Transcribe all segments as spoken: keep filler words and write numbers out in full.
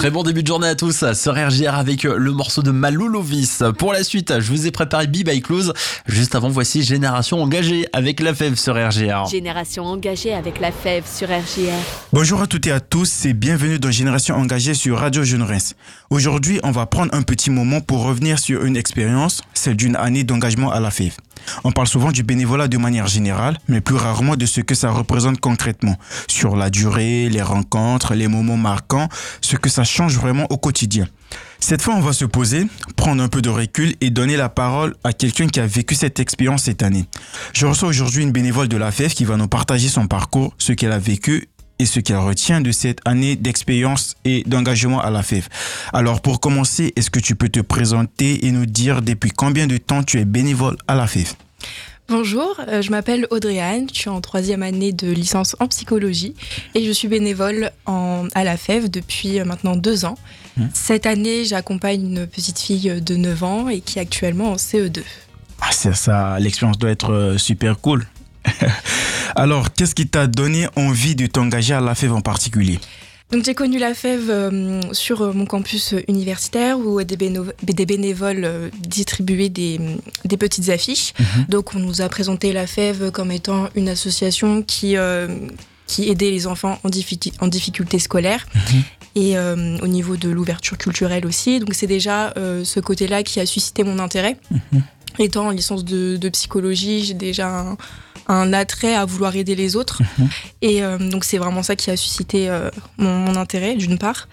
Très bon début de journée à tous sur R J R avec le morceau de Malou Lovis. Pour la suite, je vous ai préparé Be by Close. Juste avant, voici Génération Engagée avec La Fève sur R J R. Génération Engagée avec La Fève sur R J R. Bonjour à toutes et à tous et bienvenue dans Génération Engagée sur Radio Jeune Reims. Aujourd'hui, on va prendre un petit moment pour revenir sur une expérience, celle d'une année d'engagement à La Fève. On parle souvent du bénévolat de manière générale, mais plus rarement de ce que ça représente concrètement, sur la durée, les rencontres, les moments marquants, ce que ça change vraiment au quotidien. Cette fois, on va se poser, prendre un peu de recul et donner la parole à quelqu'un qui a vécu cette expérience cette année. Je reçois aujourd'hui une bénévole de La Fève qui va nous partager son parcours, ce qu'elle a vécu et ce qu'elle retient de cette année d'expérience et d'engagement à La Fève. Alors pour commencer, est-ce que tu peux te présenter et nous dire depuis combien de temps tu es bénévole à La Fève ? Bonjour, euh, je m'appelle Audrey-Anne, je suis en troisième année de licence en psychologie et je suis bénévole en, à La Fève depuis euh, maintenant deux ans. Mmh. Cette année, j'accompagne une petite fille de neuf ans et qui est actuellement en C E deux. Ah, c'est ça, l'expérience doit être euh, super cool. Alors, qu'est-ce qui t'a donné envie de t'engager à La Fève en particulier ? Donc, j'ai connu La Fève euh, sur mon campus universitaire où des, béno- des bénévoles euh, distribuaient des, des petites affiches. Mmh. Donc, on nous a présenté La Fève comme étant une association qui, euh, qui aidait les enfants en, diffi- en difficulté scolaire. Mmh. Et euh, au niveau de l'ouverture culturelle aussi. Donc, c'est déjà euh, ce côté-là qui a suscité mon intérêt. Mmh. Étant en licence de, de psychologie, j'ai déjà un, un attrait à vouloir aider les autres. Mmh. Et euh, donc, c'est vraiment ça qui a suscité euh, mon, mon intérêt, d'une part.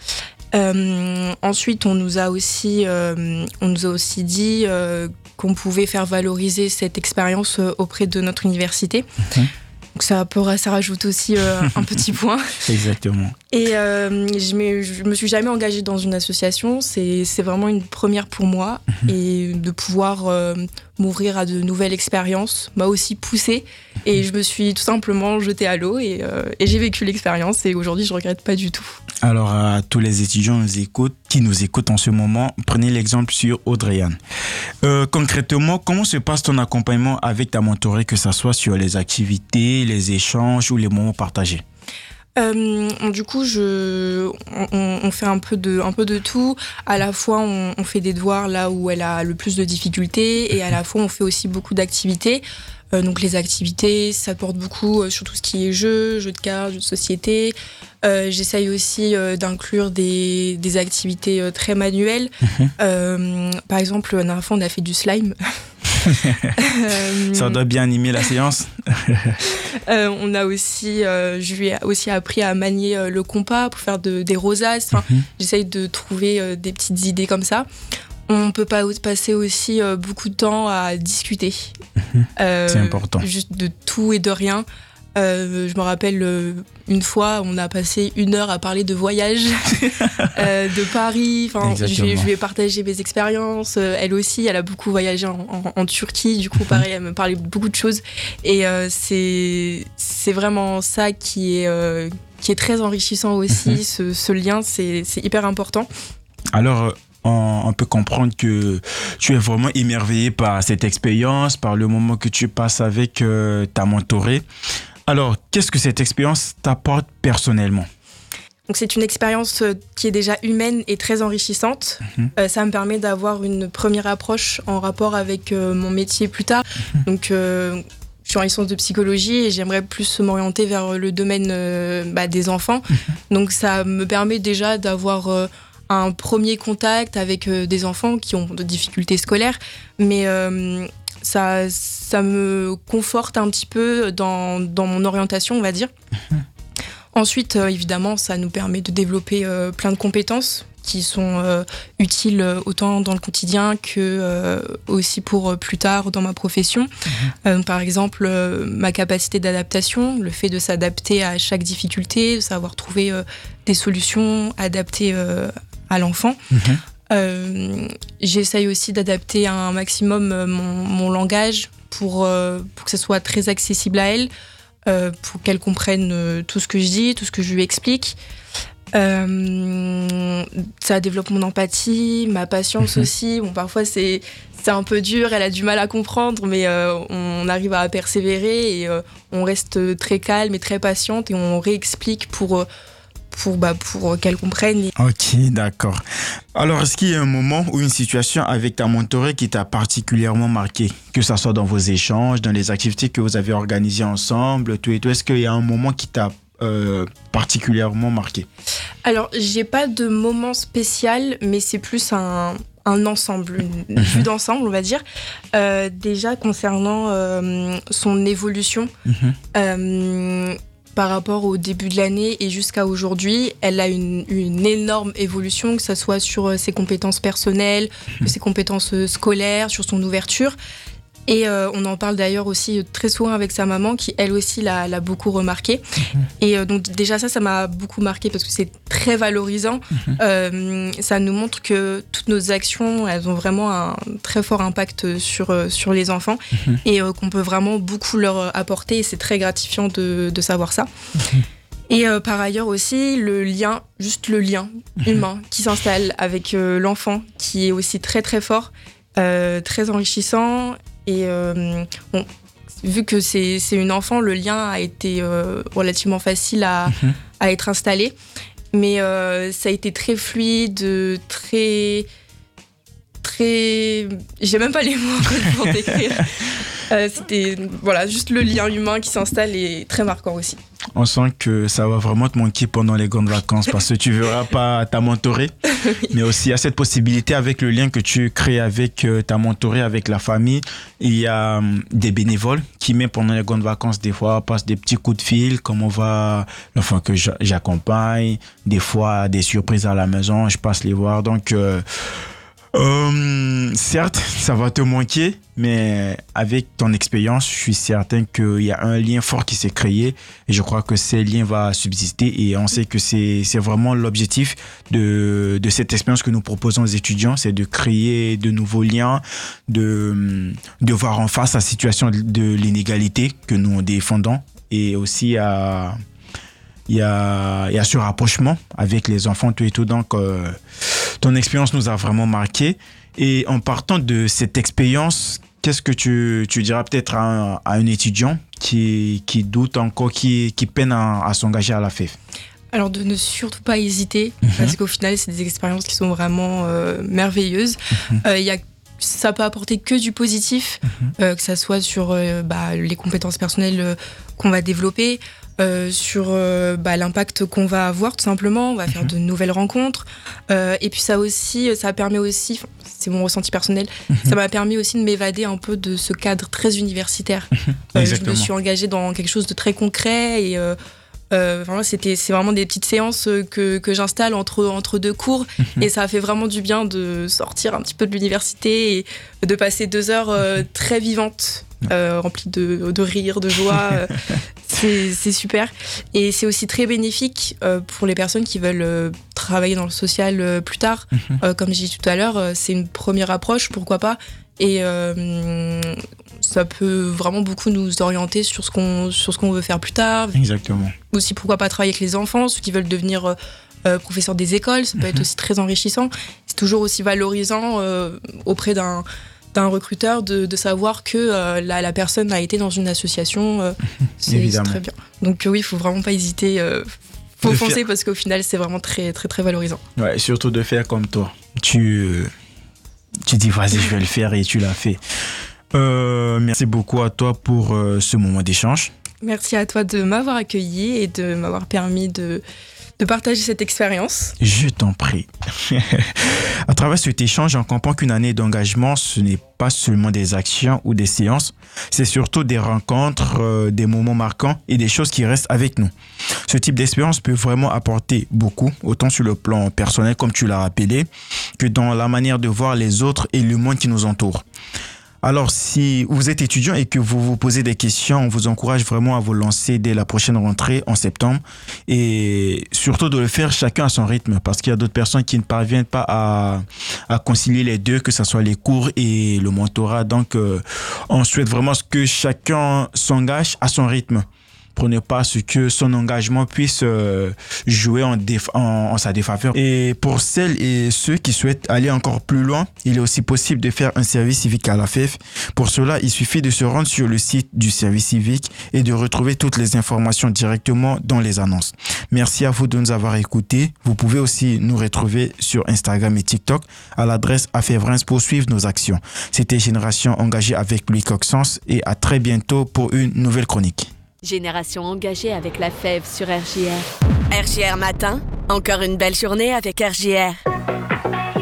Euh, ensuite, on nous a aussi, euh, on nous a aussi dit euh, qu'on pouvait faire valoriser cette expérience auprès de notre université. Mmh. Donc, ça, ça rajoute aussi euh, un petit point. Exactement. Et euh, je ne me suis jamais engagée dans une association. C'est, c'est vraiment une première pour moi. Mmh. Et de pouvoir euh, m'ouvrir à de nouvelles expériences m'a aussi poussée. Et je me suis tout simplement jetée à l'eau et, euh, et j'ai vécu l'expérience. Et aujourd'hui, je ne regrette pas du tout. Alors, à tous les étudiants nous écoutent, qui nous écoutent en ce moment, prenez l'exemple sur Audrey-Anne. Euh, concrètement, comment se passe ton accompagnement avec ta mentorée, que ce soit sur les activités, les échanges ou les moments partagés ? Euh, du coup, je, on, on fait un peu de, un peu de tout. À la fois, on, on fait des devoirs là où elle a le plus de difficultés et à la fois, on fait aussi beaucoup d'activités. Euh, donc, les activités, ça porte beaucoup euh, sur tout ce qui est jeux, jeux de cartes, jeux de société. Euh, j'essaye aussi euh, d'inclure des, des activités euh, très manuelles. Mmh. Euh, par exemple, la dernière fois, on a fait du slime. Ça doit bien animer la séance. euh, on a aussi, euh, je lui ai aussi appris à manier euh, le compas pour faire de, des rosaces. Enfin, mm-hmm. J'essaye de trouver euh, des petites idées comme ça. On peut pas passer aussi euh, beaucoup de temps à discuter. Mm-hmm. Euh, C'est important. Juste de tout et de rien. Euh, je me rappelle euh, une fois, on a passé une heure à parler de voyage, euh, de Paris. Enfin, je lui, je lui ai partagé mes expériences. Euh, elle aussi, elle a beaucoup voyagé en, en, en Turquie. Du coup, pareil, elle me parlait de beaucoup de choses. Et euh, c'est, c'est vraiment ça qui est, euh, qui est très enrichissant aussi. ce, ce lien, c'est, c'est hyper important. Alors, on, on peut comprendre que tu es vraiment émerveillée par cette expérience, par le moment que tu passes avec euh, ta mentorée. Alors, qu'est-ce que cette expérience t'apporte personnellement ? Donc, c'est une expérience qui est déjà humaine et très enrichissante. Mmh. Euh, ça me permet d'avoir une première approche en rapport avec euh, mon métier plus tard. Mmh. Donc, euh, je suis en licence de psychologie et j'aimerais plus m'orienter vers le domaine euh, bah, des enfants. Mmh. Donc, ça me permet déjà d'avoir euh, un premier contact avec euh, des enfants qui ont de difficultés scolaires. Mais... Euh, Ça, ça me conforte un petit peu dans, dans mon orientation, on va dire. Mmh. Ensuite, euh, évidemment, ça nous permet de développer euh, plein de compétences qui sont euh, utiles autant dans le quotidien que euh, aussi pour euh, plus tard dans ma profession. Mmh. Euh, par exemple, euh, ma capacité d'adaptation, le fait de s'adapter à chaque difficulté, de savoir trouver euh, des solutions adaptées euh, à l'enfant. Mmh. Euh, j'essaye aussi d'adapter un maximum mon, mon langage pour, euh, pour que ce soit très accessible à elle, euh, pour qu'elle comprenne euh, tout ce que je dis, tout ce que je lui explique. Euh, ça développe mon empathie, ma patience mmh. aussi. Bon, parfois, c'est, c'est un peu dur, elle a du mal à comprendre, mais euh, on arrive à persévérer et euh, on reste très calme et très patiente et on réexplique pour... Euh, pour, bah, pour qu'elles comprennent. Et... Ok, d'accord. Alors, est-ce qu'il y a un moment ou une situation avec ta mentorée qui t'a particulièrement marqué, que ce soit dans vos échanges, dans les activités que vous avez organisées ensemble, tout et tout? Est-ce qu'il y a un moment qui t'a euh, particulièrement marqué? Alors, j'ai pas de moment spécial, mais c'est plus un, un ensemble, une vue d'ensemble, on va dire. Euh, déjà, concernant euh, son évolution, mm-hmm. euh, par rapport au début de l'année et jusqu'à aujourd'hui, elle a une, une énorme évolution, que ce soit sur ses compétences personnelles, mmh. ses compétences scolaires, sur son ouverture. Et euh, on en parle d'ailleurs aussi très souvent avec sa maman, qui elle aussi l'a, l'a beaucoup remarqué. Mmh. Et euh, donc déjà ça, ça m'a beaucoup marqué parce que c'est très valorisant. Mmh. Euh, ça nous montre que toutes nos actions, elles ont vraiment un très fort impact sur, sur les enfants mmh. et euh, qu'on peut vraiment beaucoup leur apporter. Et c'est très gratifiant de, de savoir ça. Mmh. Et euh, par ailleurs aussi, le lien, juste le lien mmh. humain qui s'installe avec euh, l'enfant, qui est aussi très très fort, euh, très enrichissant. Et euh, bon, vu que c'est, c'est une enfant, le lien a été euh, relativement facile à, mmh. à être installé. Mais euh, ça a été très fluide, très... très... J'ai même pas les mots pour décrire. euh, c'était voilà, juste le lien humain qui s'installe est très marquant aussi. On sent que ça va vraiment te manquer pendant les grandes vacances parce que tu ne verras pas ta mentorée, oui. mais aussi il y a cette possibilité avec le lien que tu crées avec ta mentorée, avec la famille. Il y a des bénévoles qui, même pendant les grandes vacances, des fois passent des petits coups de fil, comme on va, l'enfant que j'accompagne, des fois des surprises à la maison, je passe les voir. Donc, euh, Euh, certes, ça va te manquer, mais avec ton expérience, je suis certain qu'il y a un lien fort qui s'est créé et je crois que ce lien va subsister et on sait que c'est, c'est vraiment l'objectif de, de cette expérience que nous proposons aux étudiants, c'est de créer de nouveaux liens, de, de voir en face la situation de l'inégalité que nous défendons et aussi à... Il y, a, il y a ce rapprochement avec les enfants, tout et tout. Donc, euh, ton expérience nous a vraiment marqué. Et en partant de cette expérience, qu'est-ce que tu, tu diras peut-être à un, à un étudiant qui, qui doute encore, qui, qui peine à, à s'engager à la F E F? Alors, de ne surtout pas hésiter, mm-hmm. parce qu'au final, c'est des expériences qui sont vraiment euh, merveilleuses. Mm-hmm. Euh, il y a ça peut apporter que du positif, mm-hmm. euh, que ça soit sur euh, bah, les compétences personnelles euh, qu'on va développer, euh, sur euh, bah, l'impact qu'on va avoir tout simplement. On va faire mm-hmm. de nouvelles rencontres. Euh, et puis ça aussi, ça permet aussi, c'est mon ressenti personnel, mm-hmm. ça m'a permis aussi de m'évader un peu de ce cadre très universitaire. Mm-hmm. Euh, je me suis engagée dans quelque chose de très concret et euh, Euh, vraiment, c'était, c'est vraiment des petites séances que, que j'installe entre, entre deux cours mmh. et ça a fait vraiment du bien de sortir un petit peu de l'université et de passer deux heures euh, très vivantes, euh, remplies de, de rire, de joie. euh, c'est, c'est super. Et c'est aussi très bénéfique euh, pour les personnes qui veulent euh, travailler dans le social euh, plus tard. Mmh. Euh, comme j'ai dit tout à l'heure, euh, c'est une première approche, pourquoi pas. Et euh, ça peut vraiment beaucoup nous orienter sur ce qu'on, sur ce qu'on veut faire plus tard. Exactement. Aussi, pourquoi pas travailler avec les enfants, ceux qui veulent devenir euh, professeurs des écoles, ça peut mm-hmm. être aussi très enrichissant. C'est toujours aussi valorisant euh, auprès d'un, d'un recruteur de, de savoir que euh, la, la personne a été dans une association. Euh, c'est, c'est très bien. Donc euh, oui, il ne faut vraiment pas hésiter. Il euh, faut de foncer faire... parce qu'au final, c'est vraiment très, très, très valorisant. Ouais, surtout de faire comme toi. Tu... Euh... Tu dis, vas-y, je vais le faire et tu l'as fait. Euh, merci beaucoup à toi pour euh, ce moment d'échange. Merci à toi de m'avoir accueilli et de m'avoir permis de, de partager cette expérience. Je t'en prie. À travers cet échange, on comprend qu'une année d'engagement, ce n'est pas seulement des actions ou des séances, c'est surtout des rencontres, euh, des moments marquants et des choses qui restent avec nous. Ce type d'expérience peut vraiment apporter beaucoup, autant sur le plan personnel, comme tu l'as rappelé, que dans la manière de voir les autres et le monde qui nous entoure. Alors, si vous êtes étudiant et que vous vous posez des questions, on vous encourage vraiment à vous lancer dès la prochaine rentrée en septembre et surtout de le faire chacun à son rythme parce qu'il y a d'autres personnes qui ne parviennent pas à, à concilier les deux, que ce soit les cours et le mentorat. Donc, euh, on souhaite vraiment que chacun s'engage à son rythme pour ne pas ce que son engagement puisse euh, jouer en, déf- en, en sa défaveur. Et pour celles et ceux qui souhaitent aller encore plus loin, il est aussi possible de faire un service civique à la F E F. Pour cela, il suffit de se rendre sur le site du service civique et de retrouver toutes les informations directement dans les annonces. Merci à vous de nous avoir écoutés. Vous pouvez aussi nous retrouver sur Instagram et TikTok à l'adresse A F E V Reims pour suivre nos actions. C'était Génération Engagée avec Louis Coxence et à très bientôt pour une nouvelle chronique. Génération engagée avec la F E V sur R J R. R J R Matin, encore une belle journée avec R J R.